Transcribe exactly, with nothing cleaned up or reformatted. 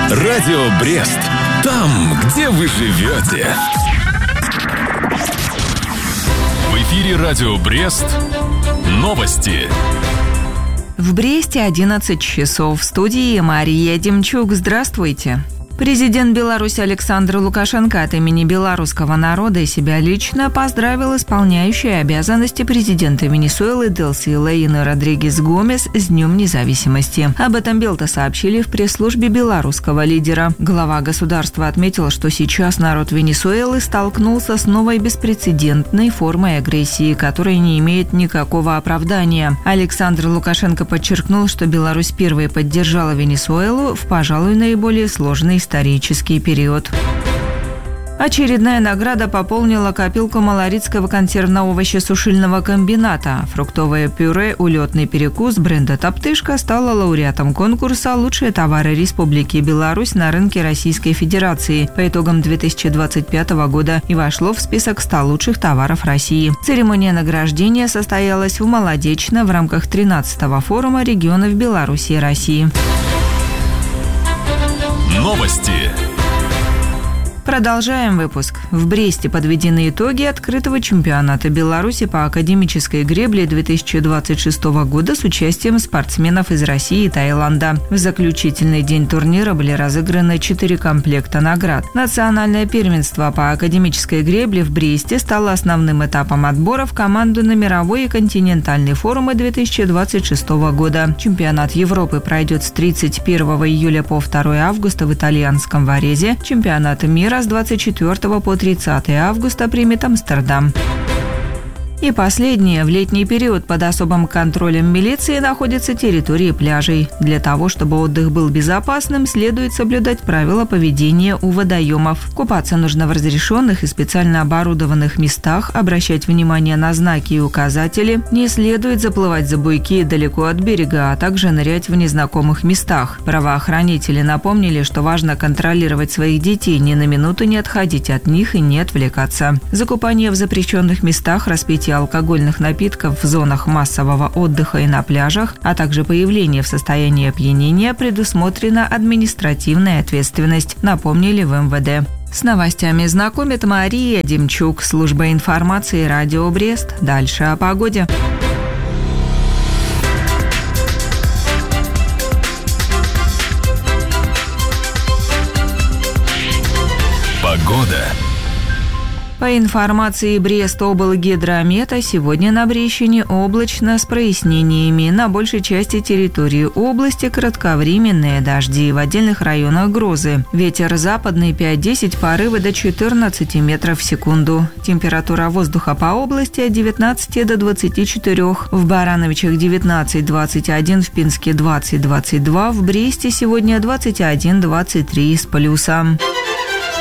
Радио Брест. Там, где вы живете. В эфире Радио Брест. Новости. В Бресте одиннадцать часов. В студии Мария Демчук. Здравствуйте. Президент Беларуси Александр Лукашенко от имени белорусского народа и себя лично поздравил исполняющую обязанности президента Венесуэлы Делси Леины Родригес Гомес с Днем независимости. Об этом Белта сообщили в пресс-службе белорусского лидера. Глава государства отметил, что сейчас народ Венесуэлы столкнулся с новой беспрецедентной формой агрессии, которая не имеет никакого оправдания. Александр Лукашенко подчеркнул, что Беларусь первой поддержала Венесуэлу в, пожалуй, наиболее сложной исторический период. Очередная награда пополнила копилку Малорицкого консервно-овощесушильного комбината. Фруктовое пюре «Улетный перекус» бренда «Топтышка» стало лауреатом конкурса «Лучшие товары Республики Беларусь на рынке Российской Федерации» по итогам две тысячи двадцать пятого года и вошло в список ста лучших товаров России. Церемония награждения состоялась в Молодечно в рамках тринадцатого форума регионов Беларуси и России. Новости. Продолжаем выпуск. В Бресте подведены итоги открытого чемпионата Беларуси по академической гребле две тысячи двадцать шестого года с участием спортсменов из России и Таиланда. В заключительный день турнира были разыграны четыре комплекта наград. Национальное первенство по академической гребле в Бресте стало основным этапом отбора в команду на мировой и континентальный форумы две тысячи двадцать шестого года. Чемпионат Европы пройдет с тридцать первого июля по второго августа в итальянском Варезе. Чемпионат мира с двадцать четвёртого по тридцатое августа примет Амстердам. И последнее. В летний период под особым контролем милиции находятся территории пляжей. Для того, чтобы отдых был безопасным, следует соблюдать правила поведения у водоемов. Купаться нужно в разрешенных и специально оборудованных местах, обращать внимание на знаки и указатели. Не следует заплывать за буйки далеко от берега, а также нырять в незнакомых местах. Правоохранители напомнили, что важно контролировать своих детей, ни на минуту не отходить от них и не отвлекаться. За купание в запрещенных местах, распитие алкогольных напитков в зонах массового отдыха и на пляжах, а также появление в состоянии опьянения предусмотрена административная ответственность, напомнили в эм вэ дэ. С новостями знакомит Мария Демчук, служба информации Радио Брест. Дальше о погоде. Погода. По информации Брест-облгидромета, сегодня на Брещине облачно с прояснениями. На большей части территории области кратковременные дожди, в отдельных районах грозы. Ветер западный пять-десять, порывы до четырнадцати метров в секунду. Температура воздуха по области от девятнадцати до двадцати четырёх. В Барановичах девятнадцать двадцать один, в Пинске двадцать двадцать два, в Бресте сегодня двадцать один двадцать три с плюсом.